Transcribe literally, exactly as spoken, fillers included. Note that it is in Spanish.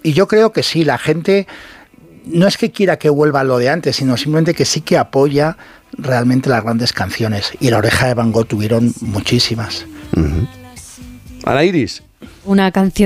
y yo creo que sí, la gente no es que quiera que vuelva lo de antes, sino simplemente que sí que apoya realmente las grandes canciones. Y La Oreja de Van Gogh tuvieron muchísimas. Uh-huh. Ana Iris. Una canción